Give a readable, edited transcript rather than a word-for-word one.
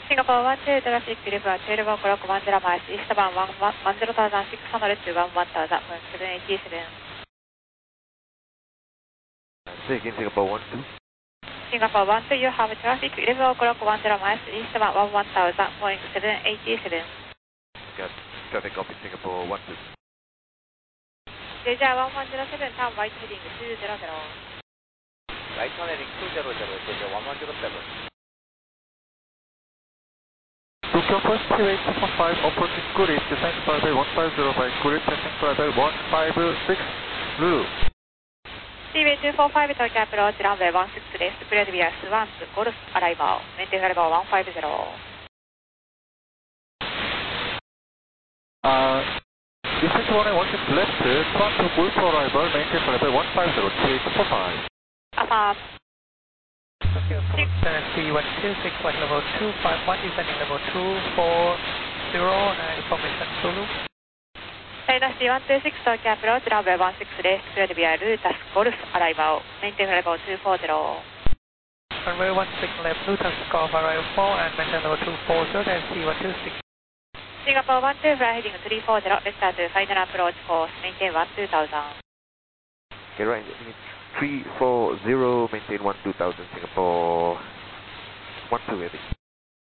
Singapore 12 traffic, deliver 12 o'clock 10 miles, eastbound 10,600 to 11,000, 787. Say again, Singapore 12. Singapore 12, you have traffic, 11 o'clock 10 miles, eastbound 11,000, Boeing 787. Got traffic copy, Singapore 12. Leisure 1107, turn right heading 200. Right turn heading 200, Leisure 1107. Tokyo First Freeway 245, approaching Guri, descent flight 150 by Guri, passing flight 156, Lulu. Seaway 245, Tokyo approach, runway 16 left, cleared via Swans, Golf, arrival, maintain arrival 150. Descent runway 16 left, Swans to Golf arrival, maintain level 150, TH45. Affirm. Tokyo C126, flight level 251, descending level 240, and information Zulu. China C126, Tokyo approach, runway 16 left, cleared via Lutas, Golf, arrival, maintain level 240. Runway 16 left, Lutas Golf, arrival 4, and maintain level 240, and C126. Singapore 12, fly heading 340, vector to final approach course, maintain 12000. Okay, right, 340, maintain 12,000, Singapore 12 heading.